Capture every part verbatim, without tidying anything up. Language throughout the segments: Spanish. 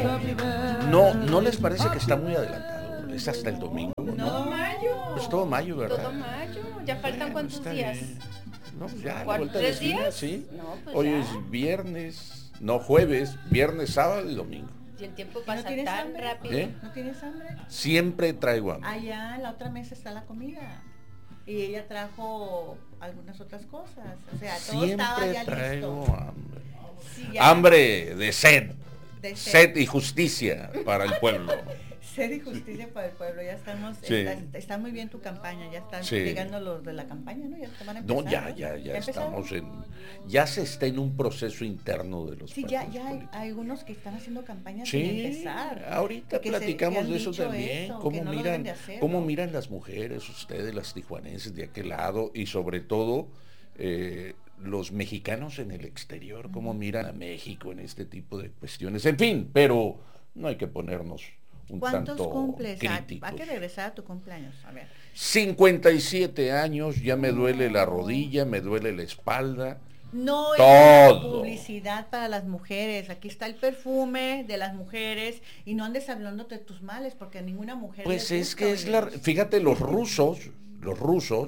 No, ¿no les parece que está muy adelantado? Es hasta el domingo, ¿no? Todo mayo. Es todo mayo, ¿verdad? Todo mayo. ¿Ya faltan Bueno, cuántos está días? bien. No, ya, la ¿Cuál- vuelta de tres esquina, días? sí. No, pues Hoy ya. es viernes, no jueves, viernes, sábado y domingo. Y el tiempo ¿No pasa tienes tan hambre? rápido. ¿Eh? ¿No tienes hambre? Siempre traigo hambre. Allá en la otra mesa está la comida. Y ella trajo algunas otras cosas. O sea, todo estaba Siempre ya traigo listo. hambre. Sí, ya. Hambre de sed. De sed. Sed y justicia para el pueblo. Sed y justicia para el pueblo. Ya estamos. Sí. Está, está muy bien tu campaña. Ya están Sí. llegando los de la campaña, ¿no? Ya te van a empezar. No, ya, ya, ya empezaron? estamos en, ya se está en un proceso interno de los Sí, ya, partidos ya hay, políticos. hay algunos que están haciendo campañas Sí, sin empezar. ahorita que se- platicamos que han de eso dicho también, eso, que cómo no lo miran, deben de hacer, cómo ¿no? miran las mujeres, ustedes, las tijuanenses de aquel lado, y sobre todo eh, los mexicanos en el exterior, cómo miran a México en este tipo de cuestiones, en fin, pero no hay que ponernos un ¿Cuántos tanto cumples? Ah, críticos. hay que regresar a tu cumpleaños. A ver. cincuenta y siete años, ya me duele la rodilla, me duele la espalda. No es Todo. publicidad para las mujeres. Aquí está el perfume de las mujeres y no andes hablando de tus males porque a ninguna mujer Pues les es gusta que es la, oírlos. fíjate, los rusos, los rusos,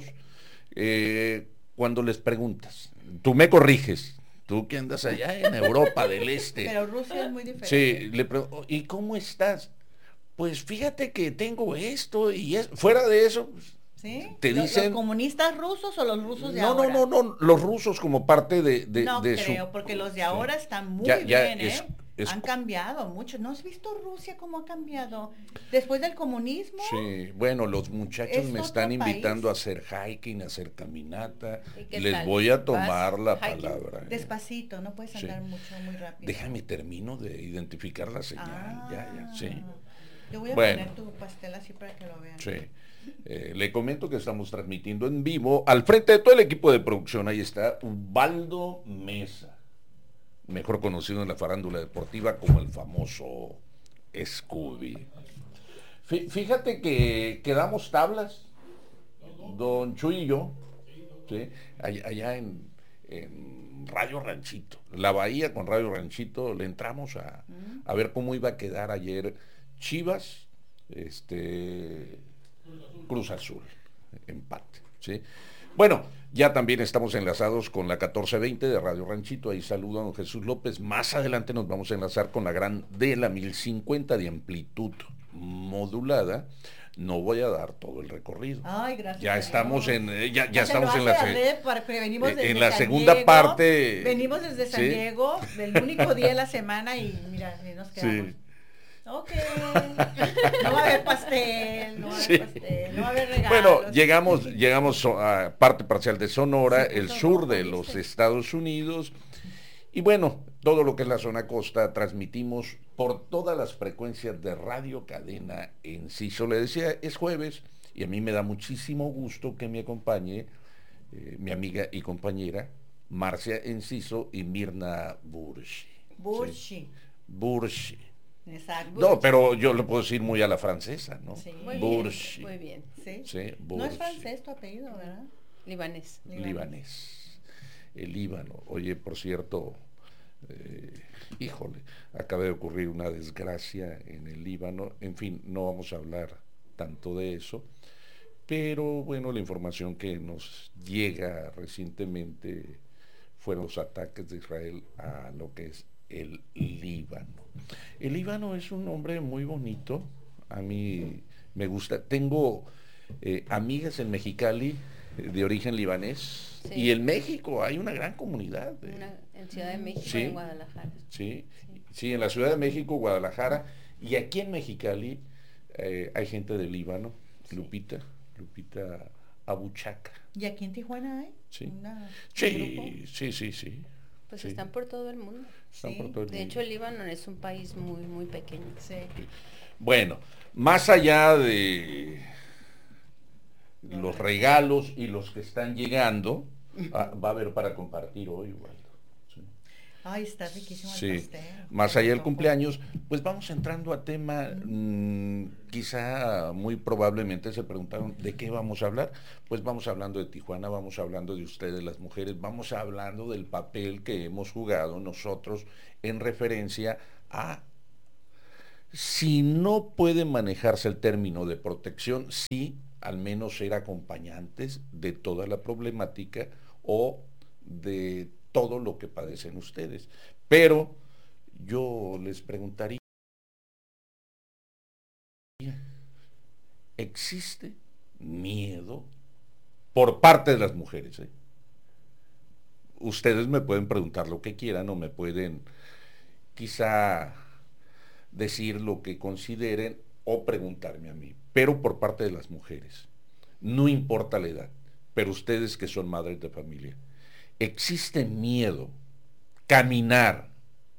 eh, cuando les preguntas, tú me corriges, tú que andas allá en Europa del Este, Pero Rusia es muy diferente. sí, le pregunto, ¿y cómo estás? Pues fíjate que tengo esto y es, fuera de eso, ¿Sí? te ¿Los- dicen- ¿Los comunistas rusos o los rusos de no, no, ahora? no, no, los rusos como parte de, de, no de creo, su, porque los de sí. ahora están muy Ya- ya bien, ¿eh? es- es- Han cambiado mucho. ¿No has visto Rusia cómo ha cambiado? Después del comunismo, Sí, bueno, los muchachos Es me otro están invitando país. a hacer hiking, a hacer caminata. ¿Y qué Les tal? voy a tomar ¿Vas la hiking? palabra. ¿eh? despacito, no puedes Sí. andar mucho, muy rápido. Déjame termino de identificar la señal. Ah, Ya, ya, sí. Te voy a Bueno. poner tu pastel así para que lo vean. Sí. Eh, le comento que estamos transmitiendo en vivo. Al frente de todo el equipo de producción, ahí está Ubaldo Mesa, mejor conocido en la farándula deportiva como el famoso Scooby. Fí- Fíjate que quedamos tablas, don Chuy y yo, ¿sí? Allá, allá en, en Radio Ranchito, la bahía con Radio Ranchito, le entramos a, a ver cómo iba a quedar ayer Chivas, este Cruz Azul, empate, ¿sí? Bueno, ya también estamos enlazados con la catorce veinte de Radio Ranchito, ahí saluda a don Jesús López. Más adelante nos vamos a enlazar con la gran de la mil cincuenta de amplitud modulada. No voy a dar todo el recorrido. Ay, gracias. Ya a estamos Dios. en, eh, ya, ya Ya se lo estamos en la, hace se- adrede porque venimos eh, desde en la San segunda Diego, parte. Venimos desde San ¿sí? Diego, del único día de la semana y mira, y nos quedamos. Sí. Ok. No va a haber pastel, no va a haber Sí. pastel, no va a haber regalos. Bueno, llegamos, llegamos so- a parte parcial de Sonora, Se puso el sur rojo, de ¿viste? los Estados Unidos. Y bueno, todo lo que es la zona costa transmitimos por todas las frecuencias de Radio Cadena Enciso. Le decía, es jueves y a mí me da muchísimo gusto que me acompañe eh, mi amiga y compañera Marcia Enciso y Mirna Burshi. Burshi. Sí. Burshi. Exacto. No, pero yo le puedo decir muy a la francesa, ¿no? Sí. Muy Burshi. bien, muy bien. ¿Sí? Sí, No es Burshi. francés tu apellido, ¿verdad? Libanés. Libanés. El Líbano. Oye, por cierto, eh, híjole, acaba de ocurrir una desgracia en el Líbano. En fin, no vamos a hablar tanto de eso, pero bueno, la información que nos llega recientemente fueron los ataques de Israel a lo que es el Líbano. El Líbano es un nombre muy bonito, a mí me gusta. Tengo eh, amigas en Mexicali eh, de origen libanés, Sí. y en México hay una gran comunidad. de- Una, en Ciudad de México Sí. y en Guadalajara. Sí, sí, en la Ciudad de México, Guadalajara, y aquí en Mexicali eh, hay gente del Líbano, Sí. Lupita, Lupita Abuchaca. ¿Y aquí en Tijuana hay? Sí. Una- un Sí, grupo? sí, sí, sí. Pues Sí. están por todo el mundo. Están Sí. por todo el De mundo. hecho, el Líbano es un país muy, muy pequeño. Sí. Bueno, más allá de los regalos y los que están llegando, ah, va a haber para compartir hoy, Waldo. Sí. Ay, está riquísimo el Sí, pastel. más allá del Antojo. cumpleaños, pues vamos entrando a tema, mm, quizá muy probablemente se preguntaron de qué vamos a hablar, pues vamos hablando de Tijuana, vamos hablando de ustedes las mujeres, vamos hablando del papel que hemos jugado nosotros en referencia a Si no puede manejarse el término de protección, sí, al menos ser acompañantes de toda la problemática o de todo lo que padecen ustedes. Pero yo les preguntaría, ¿existe miedo por parte de las mujeres? ¿eh? Ustedes me pueden preguntar lo que quieran o me pueden quizá decir lo que consideren o preguntarme a mí, pero por parte de las mujeres. No importa la edad, pero ustedes que son madres de familia, ¿existe miedo caminar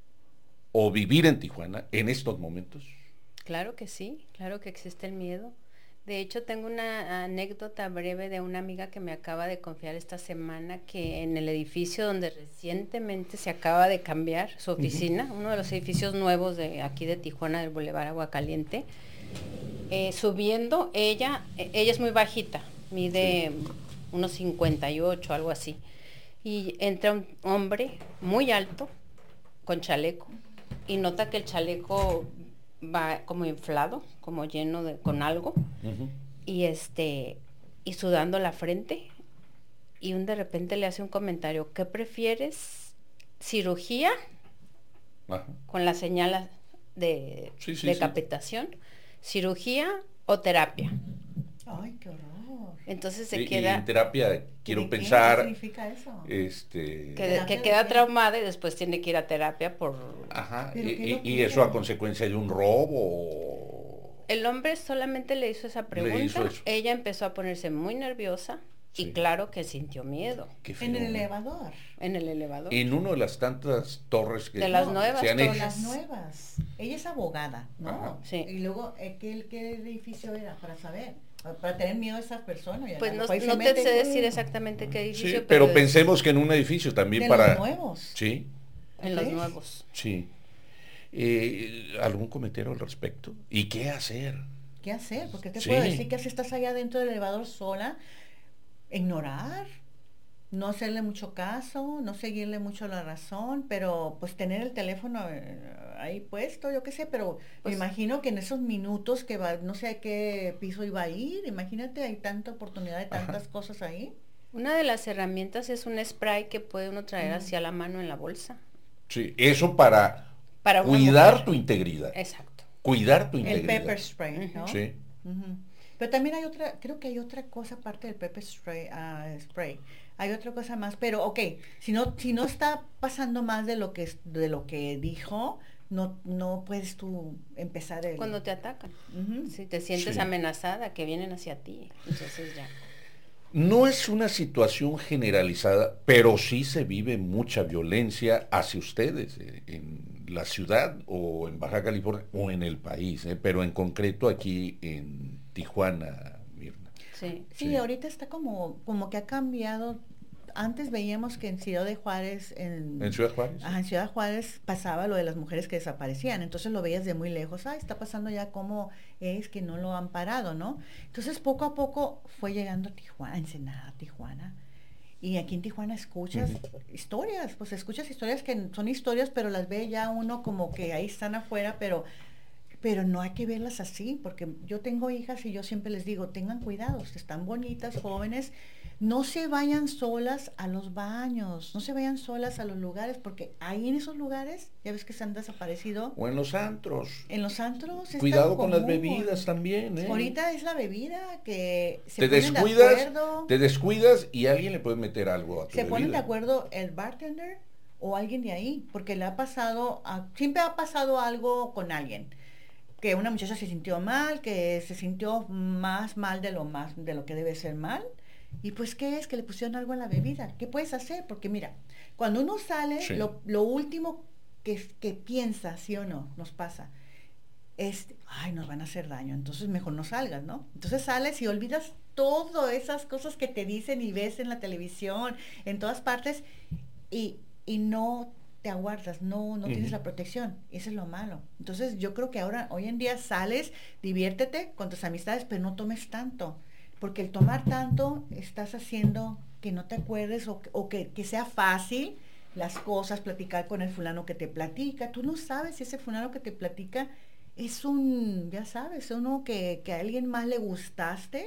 o vivir en Tijuana en estos momentos? Claro que sí, claro que existe el miedo. De hecho, tengo una anécdota breve de una amiga que me acaba de confiar esta semana que en el edificio donde recientemente se acaba de cambiar su oficina, uh-huh. uno de los edificios nuevos de aquí de Tijuana, del Boulevard Aguacaliente, eh, subiendo, ella, ella es muy bajita, mide sí. unos cincuenta y ocho, algo así, y entra un hombre muy alto, con chaleco, y nota que el chaleco va como inflado, como lleno de, con algo, uh-huh. y este, y sudando la frente, y un de repente le hace un comentario, ¿qué prefieres? ¿Cirugía? Ajá. Con la señal de sí, sí, decapitación, sí. ¿Cirugía o terapia? Ay, qué horror. Entonces se y, queda... Y en terapia, quiero pensar... ¿Qué significa eso? Este... Que, que queda traumada y después tiene que ir a terapia por... Ajá, y, y, y eso a consecuencia de un robo. El hombre solamente le hizo esa pregunta, hizo ella empezó a ponerse muy nerviosa sí. y claro que sintió miedo. En el elevador. En el elevador. En una de las tantas torres que de las no, nuevas se han torres. hecho. Las nuevas. Ella es abogada, ¿no? Ajá. Sí. Y luego, ¿qué, ¿qué edificio era? Para saber. Para tener miedo a esas personas. Pues no, no te sé decir exactamente qué edificio. Sí, pero, pero pensemos que en un edificio también de para... los nuevos. Sí. En los nuevos. Sí. Eh, ¿Algún comentario al respecto? ¿Y qué hacer? ¿Qué hacer? Porque te sí. puedo decir que si estás allá dentro del elevador sola, ignorar, no hacerle mucho caso, no seguirle mucho la razón, pero pues tener el teléfono ahí puesto, yo qué sé, pero pues, me imagino que en esos minutos que va, no sé a qué piso iba a ir, imagínate, hay tanta oportunidad de tantas ajá. cosas ahí. Una de las herramientas es un spray que puede uno traer mm. hacia la mano en la bolsa. Sí, eso para, para cuidar mujer. tu integridad. Exacto. Cuidar tu integridad. El pepper spray, ¿no? Sí. Uh-huh. Pero también hay otra, creo que hay otra cosa aparte del pepper spray, uh, spray. Hay otra cosa más, pero ok, si no, si no está pasando más de lo que de lo que dijo, no, no puedes tú empezar el... Cuando te atacan, uh-huh. si te sientes sí. amenazada, que vienen hacia ti, entonces ya. No es una situación generalizada, pero sí se vive mucha violencia hacia ustedes eh, en la ciudad o en Baja California o en el país, eh, pero en concreto aquí en Tijuana, Mirna. Sí, sí, sí, ahorita está como, como que ha cambiado. Antes veíamos que en Ciudad de Juárez, en, ¿En Ciudad Juárez? Ajá, en Ciudad Juárez pasaba lo de las mujeres que desaparecían, entonces lo veías de muy lejos, ay, está pasando ya cómo es que no lo han parado, ¿no? Entonces poco a poco fue llegando a Tijuana, Ensenada, Tijuana, y aquí en Tijuana escuchas uh-huh. historias, pues escuchas historias que son historias, pero las ve ya uno como que ahí están afuera, pero... pero no hay que verlas así, porque yo tengo hijas y yo siempre les digo, tengan cuidado, están bonitas, jóvenes, no se vayan solas a los baños, no se vayan solas a los lugares, porque ahí en esos lugares, ya ves que se han desaparecido. O en los antros. En los antros. Cuidado con las bebidas también, ¿eh? Ahorita es la bebida que se te ponen descuidas, de acuerdo. Te descuidas y alguien le puede meter algo a tu Se bebida. ponen de acuerdo el bartender o alguien de ahí, porque le ha pasado, a, siempre ha pasado algo con alguien. Que una muchacha se sintió mal, que se sintió más mal de lo más de lo que debe ser mal. Y pues, ¿qué es? Que le pusieron algo a la bebida. ¿Qué puedes hacer? Porque mira, cuando uno sale, sí. lo, lo último que, que piensa, sí o no, nos pasa, es, ay, nos van a hacer daño, entonces mejor no salgas, ¿no? Entonces sales y olvidas todas esas cosas que te dicen y ves en la televisión, en todas partes, y, y no te aguardas, no, no uh-huh. tienes la protección, eso es lo malo. Entonces yo creo que ahora, hoy en día sales, diviértete con tus amistades, pero no tomes tanto, porque el tomar tanto estás haciendo que no te acuerdes o, o que, que sea fácil las cosas, platicar con el fulano que te platica. Tú no sabes si ese fulano que te platica es un, ya sabes, uno que, que a alguien más le gustaste